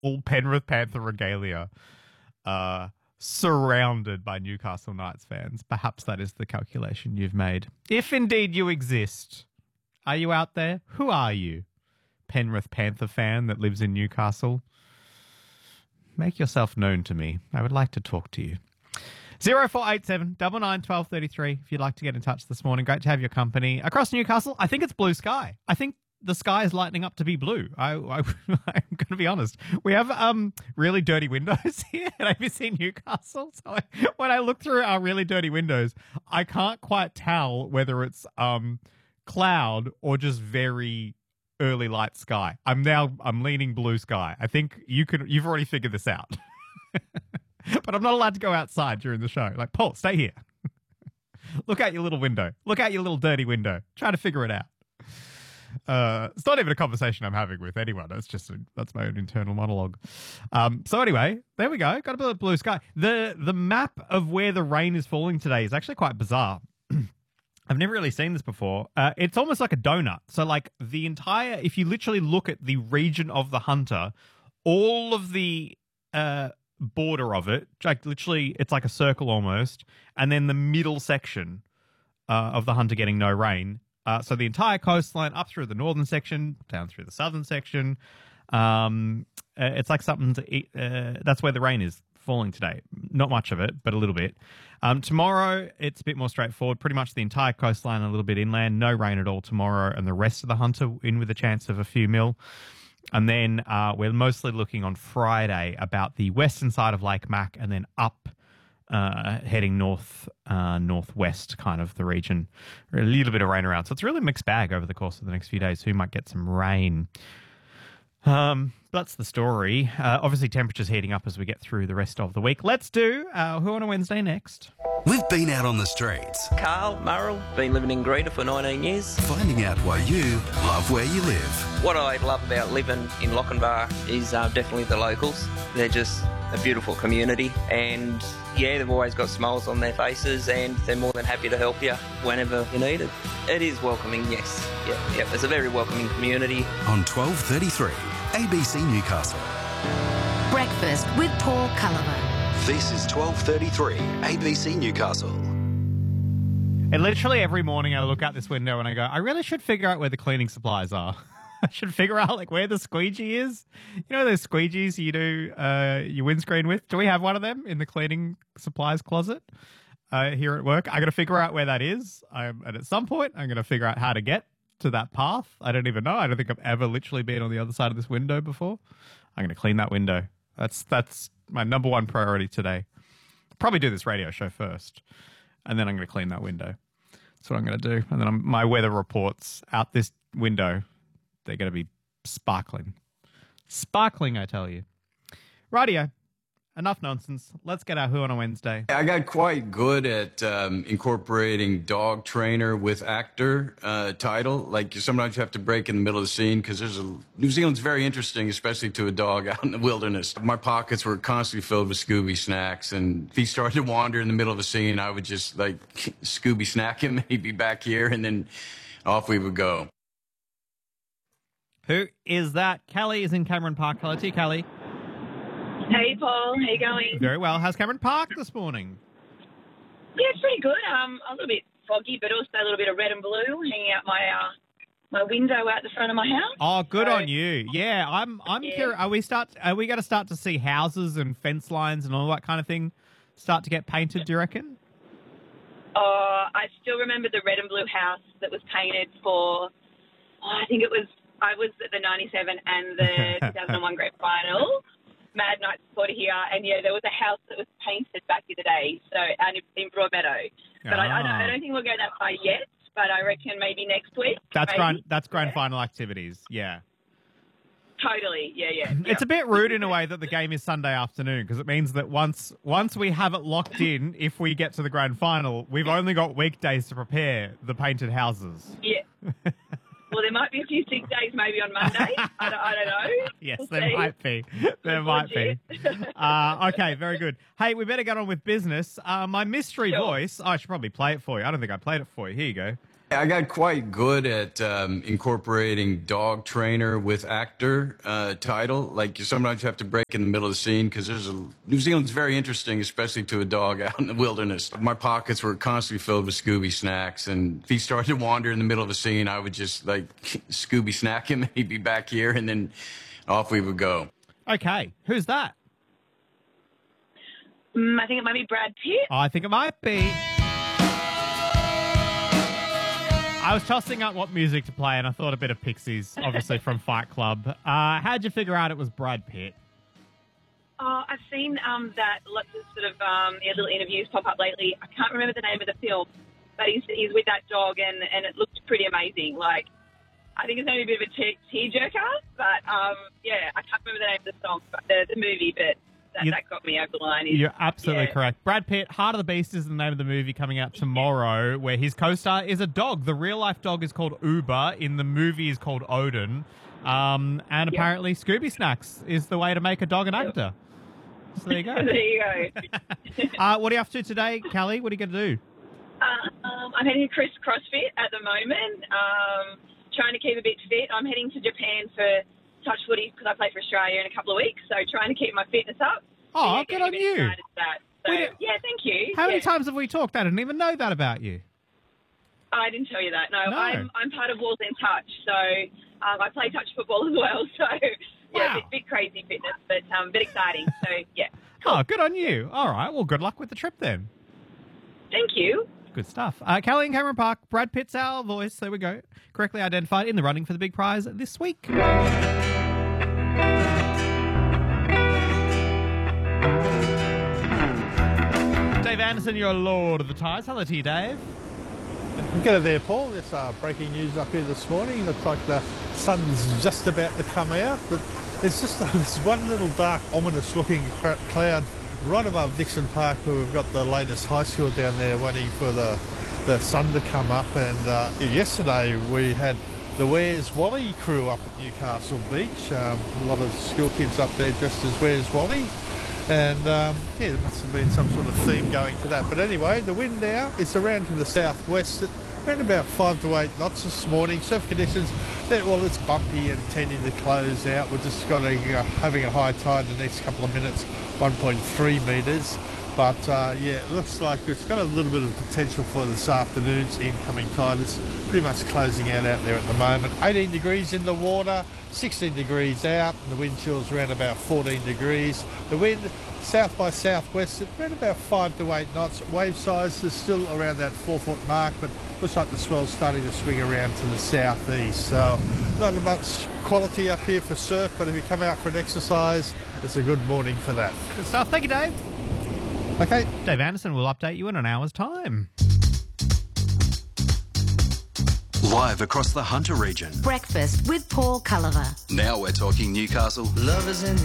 All Penrith Panther regalia, surrounded by Newcastle Knights fans. Perhaps that is the calculation you've made. If indeed you exist, are you out there? Who are you? Penrith Panther fan that lives in Newcastle? Make yourself known to me. I would like to talk to you. 0487 99 12 33 if you'd like to get in touch this morning. Great to have your company. Across Newcastle, I think it's blue sky. I think the sky is lightening up to be blue. I'm going to be honest. We have really dirty windows here at ABC Newcastle. So when I look through our really dirty windows, I can't quite tell whether it's cloud or just very early light sky. I'm leaning blue sky. I think you've already figured this out. But I'm not allowed to go outside during the show. Like, Paul, stay here. Look out your little window. Look out your little dirty window. Try to figure it out. It's not even a conversation I'm having with anyone. That's my own internal monologue. So anyway, there we go. Got a bit of blue sky. The map of where the rain is falling today is actually quite bizarre. I've never really seen this before. It's almost like a donut. So like if you literally look at the region of the Hunter, all of the border of it, like literally it's like a circle almost, and then the middle section of the Hunter getting no rain. So the entire coastline up through the northern section, down through the southern section. It's like something to eat. That's where the rain is falling today. Not much of it, but a little bit. Tomorrow, it's a bit more straightforward. Pretty much the entire coastline, a little bit inland. No rain at all tomorrow, and the rest of the Hunter in with a chance of a few mil. And then we're mostly looking on Friday about the western side of Lake Mac and then up heading northwest kind of the region. A little bit of rain around. So it's really a mixed bag over the course of the next few days. Who might get some rain? That's the story. Obviously, temperatures heating up as we get through the rest of the week. Let's do Who on a Wednesday next. We've been out on the streets. Carl Murrell, been living in Greta for 19 years. Finding out why you love where you live. What I love about living in Lochinvar is definitely the locals. They're just a beautiful community, and yeah, they've always got smiles on their faces, and they're more than happy to help you whenever you need it. It is welcoming, yes. Yeah, it's a very welcoming community. On 12:33, ABC Newcastle. Breakfast with Paul Culliver. This is 12:33, ABC Newcastle. And literally every morning I look out this window and I go, I really should figure out where the cleaning supplies are. I should figure out like where the squeegee is. You know those squeegees you do your windscreen with? Do we have one of them in the cleaning supplies closet here at work? I got to figure out where that is. And at some point I'm going to figure out how to get to that path. I don't even know. I don't think I've ever literally been on the other side of this window before. I'm going to clean that window. That's my number one priority today. Probably do this radio show first, and then I'm going to clean that window. That's what I'm going to do. And then my weather reports out this window, they're going to be sparkling. Sparkling, I tell you. Radio. Enough nonsense. Let's get our Who on a Wednesday. I got quite good at incorporating dog trainer with actor title. Like sometimes you have to break in the middle of the scene because New Zealand's very interesting, especially to a dog out in the wilderness. My pockets were constantly filled with Scooby snacks, and if he started to wander in the middle of a scene, I would just like Scooby snack him, and he'd be back here, and then off we would go. Who is that? Callie is in Cameron Park. Hello to you, Callie. Hey, Paul. How you going? Very well. How's Cameron Park this morning? Yeah, it's pretty good. A little bit foggy, but also a little bit of red and blue hanging out my window out the front of my house. Oh, good on you. Yeah, I'm curious. Are we going to start to see houses and fence lines and all that kind of thing start to get painted, do you reckon? I still remember the red and blue house that was painted for, I was at the 97 and the 2001 Grand Final. Mad Night Supporter here, and yeah, there was a house that was painted back in the day, so and in Broadmeadow. But I don't think we'll go that far yet, but I reckon maybe next week. That's grand final activities, yeah. Totally, yeah. It's a bit rude in a way that the game is Sunday afternoon, because it means that once we have it locked in, if we get to the grand final, we've only got weekdays to prepare the painted houses. Yeah. Well, there might be a few sick days maybe on Monday. I don't know. Yes, we'll there see. might be. There might be. Okay, very good. Hey, we better get on with business. My mystery voice, I should probably play it for you. I don't think I played it for you. Here you go. I got quite good at incorporating dog trainer with actor title. Like sometimes you have to break in the middle of the scene because New Zealand's very interesting, especially to a dog out in the wilderness. My pockets were constantly filled with Scooby snacks, and if he started to wander in the middle of a scene, I would just like Scooby snack him, and he'd be back here, and then off we would go. Okay, who's that? I think it might be Brad Pitt. I think it might be. I was tossing up what music to play, and I thought a bit of Pixies, obviously from Fight Club. How'd you figure out it was Brad Pitt? I've seen that lots of sort of little interviews pop up lately. I can't remember the name of the film, but he's with that dog, and it looked pretty amazing. Like, I think it's maybe a bit of a tearjerker, but yeah, I can't remember the name of the song, but the movie, but that got me over the line. You're absolutely correct. Brad Pitt, Heart of the Beast is the name of the movie coming out tomorrow, where his co-star is a dog. The real-life dog is called Uber. In the movie is called Odin. And apparently Scooby Snacks is the way to make a dog an actor. So there you go. There you go. What are you up to today, Callie? What are you going to do? I'm heading to CrossFit at the moment, trying to keep a bit fit. I'm heading to Japan for touch footy because I play for Australia in a couple of weeks, so trying to keep my fitness up. Oh, yeah, good on you. So, yeah, thank you. How many times have we talked? I didn't even know that about you. I didn't tell you that. No. I'm part of Walls in Touch, so I play touch football as well. So yeah, wow. bit crazy fitness, but a bit exciting. So yeah. Cool. Oh, good on you. All right. Well, good luck with the trip then. Thank you. Good stuff. Callie and Cameron Park, Brad Pitt's our voice. There we go. Correctly identified in the running for the big prize this week. Dave Anderson, you're Lord of the Ties. Hello to you, Dave. G'day there, Paul. It's breaking news up here this morning. Looks like the sun's just about to come out, but it's just this one little dark, ominous-looking cloud right above Dixon Park, where we've got the latest high school down there waiting for the sun to come up. And yesterday we had the Where's Wally crew up at Newcastle Beach. A lot of school kids up there dressed as Where's Wally. And there must have been some sort of theme going to that. But anyway, the wind now is around to the southwest, around about 5 to 8 knots this morning. Surf conditions, it's bumpy and tending to close out. We're just having a high tide in the next couple of minutes, 1.3 metres. But it looks like it's got a little bit of potential for this afternoon's incoming tide. It's pretty much closing out there at the moment. 18 degrees in the water, 16 degrees out, and the wind chill's around about 14 degrees. The wind south by southwest at around about 5 to 8 knots. Wave size is still around that 4-foot mark, but looks like the swell's starting to swing around to the southeast. So not much quality up here for surf, but if you come out for an exercise, it's a good morning for that. Good stuff. Thank you, Dave. Okay. Dave Anderson will update you in an hour's time. Live across the Hunter region. Breakfast with Paul Culliver. Now we're talking Newcastle. Love is in